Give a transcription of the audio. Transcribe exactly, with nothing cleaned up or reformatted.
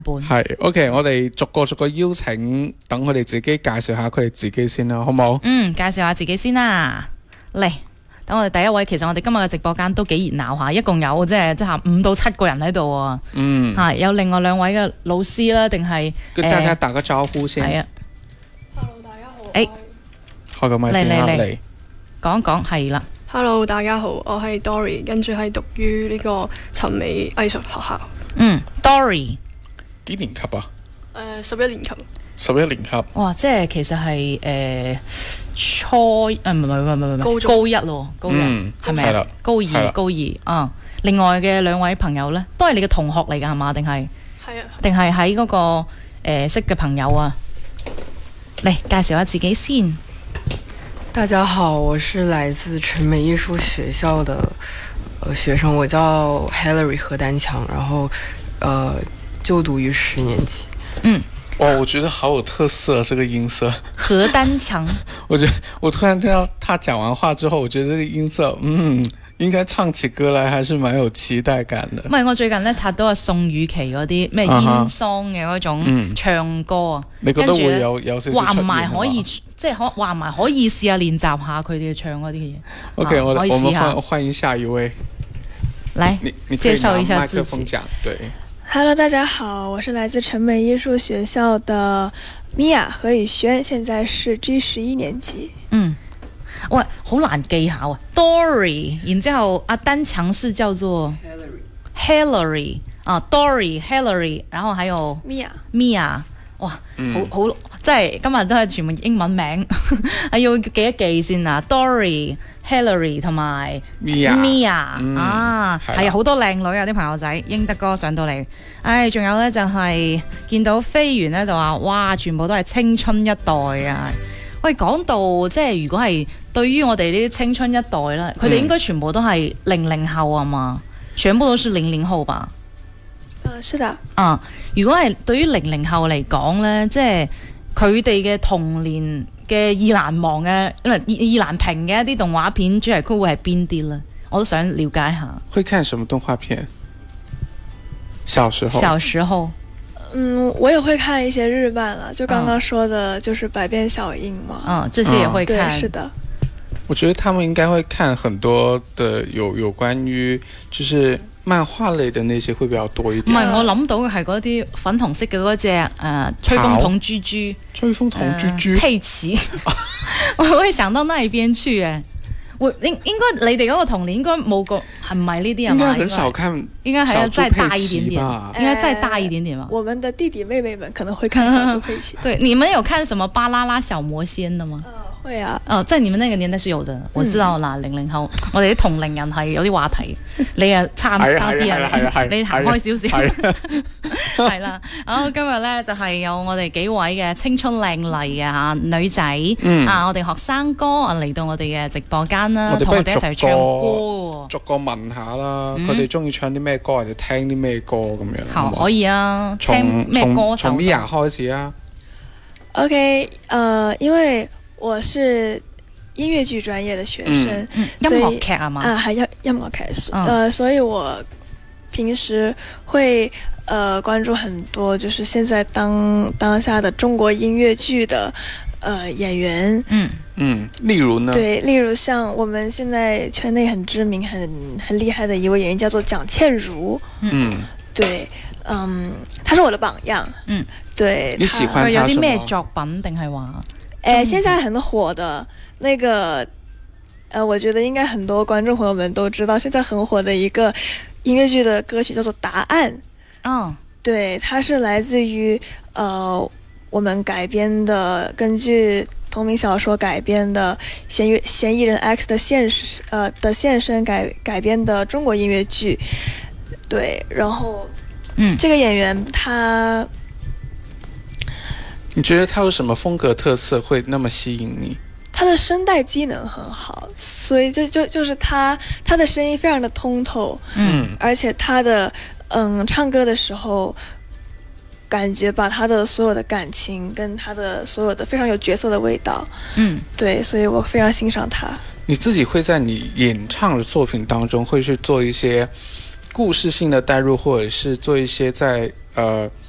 係 OK， 我哋逐個逐個邀請，等佢哋自己介紹下佢哋自己先啦，好唔好？ 嗯，介紹下自己先啦。嚟，等我哋第一位，其實我哋今日嘅直播間都幾熱鬧下，一共有即係即係五到七個人喺度啊。嗯，係有另外兩位嘅老師啦，定係跟大家打個招呼先。 係啊 ，Hello， 大家好。 誒， 開個麥先啦，嚟講一講係啦。 Hello， 大家好，我係 Dory， 跟住係讀於呢個陳美藝術學校。 嗯 ，Dory。 幾年級啊？ 誒、呃，十一年級。 十一年級。 哇，即係其實係誒、呃、初誒唔係唔係唔係唔係高一咯，高一係咪啊？高二高二啊、嗯！另外嘅兩位朋友咧，都係你嘅同學嚟㗎係嘛？定係係啊？ 定係喺嗰個誒、呃、識嘅朋友啊？嚟介紹下自己先。 大家好，我是來自陳美藝術學校的呃學生，我叫 Hillary 何丹強，然後呃。就讀於十年級。 嗯， 哇，我覺得好有特色，這個音色。 何丹強， 我覺得我突然聽到他講完話之後，我覺得這個音色，嗯，應該唱起歌來還是蠻有期待感的。 唔係，我最近咧刷到阿宋雨琦嗰啲咩煙嗓嘅嗰種唱歌啊， 你覺得會有有少少話唔埋可以，即係可話唔埋可以試下練習下佢哋唱嗰啲嘢。 OK，我可以試下。 我們歡歡迎下一位， 來， 你你介紹一下自己。 麥克風講，對。 Hello， 大家好，我是來自陳美藝術學校的米婭何以軒，現在是 G 十一年級。 嗯，喂，好難記下啊 ，Dory， 然之後阿丹強是叫做 Hillary， 啊 ，Dory，Hillary， 然後還有米婭， 米婭，哇，嗯、好好，即係今日都係全部英文名，係要記一記先啊 ，Dory。Hillary 同埋 Mia 啊，係啊，好多靚女啊，啲朋友仔，英德哥上到嚟，唉，仲有呢，就係、是、見到飛員呢，就話，哇，全部都係青春一代啊！喂，講到即係如果係對於我哋呢啲青春一代咧，佢哋應該全部都係零零後啊嘛，全部都是零零後吧？ 嗯、呃，是的。 啊，如果係對於零零後嚟講呢，即係佢哋嘅童年嘅意難忘嘅，因為意意難平嘅一啲動畫片主題曲會係邊啲呢？我都想了解下。 會看什麼動畫片？小時候。 小時候， 嗯，我也會看一些日漫啦，就剛剛說的，就是百變小櫻嘛。 嗯，這些也會看。 對，是的。 我覺得他們應該會看很多的有有關於就是漫畫類的那些會比較多一點。 唔係，我諗到嘅係嗰啲粉紅色嘅嗰隻誒吹風筒豬豬。 吹風筒豬豬。 佩奇，我會想到那一邊去誒。會應應該你哋嗰個童年應該冇個係唔係呢啲啊？ 應該很少看， 應該係要再大一點點，應該再大一點點吧。 我們的弟弟妹妹們可能會看小豬佩奇。 對，你們有看什麼巴啦啦小魔仙的嗎？ 會啊， 哦，在你們那個年代是有的，我知道啦。零零後，我哋啲同齡人係有啲話題，你啊差唔多啲啊，你行開少少，係啦。好，今日咧就係有我哋幾位嘅青春靚麗嘅吓女仔，啊，我哋學生哥啊嚟到我哋嘅直播間啦，同我哋一齊唱歌。 逐個問下啦，佢哋中意唱啲咩歌，或者聽啲咩歌咁樣。 好，可以啊。 聽咩歌手？ 從 Mia 開始啊。 OK， 呃，因為我是音樂劇專業的學生， 嗯嗯、音樂劇啊嘛， 啊，係音音樂劇，嗯、呃，所以我平時會呃關注很多，就是現在當當下的中國音樂劇的呃演員， 嗯嗯，例如呢？ 對，例如像我們現在圈內很知名、很很厲害的一位演員，叫做蔣倩茹， 嗯， 對，嗯，他是我的榜樣， 嗯， 對， 你喜歡他有啲咩作品定係話？ 誒，現在很火的那個，呃，我覺得應該很多觀眾朋友們都知道，現在很火的一個音樂劇的歌曲叫做《答案》。 哦，對， 它是來自於呃我們改編的，根據同名小說改編的嫌疑嫌疑人 X 的現實呃的現身改改編的中國音樂劇。對，然後，嗯，這個演員他。 你覺得他有什麼風格特色會那麼吸引你？ 他的聲帶機能很好，所以就就就是他他的聲音非常的通透，嗯，而且他的嗯唱歌的時候，感覺把他的所有的感情跟他的所有的非常有角色的味道，嗯，對，所以我非常欣賞他。 你自己會在你演唱的作品當中會去做一些故事性的帶入，或者是做一些在呃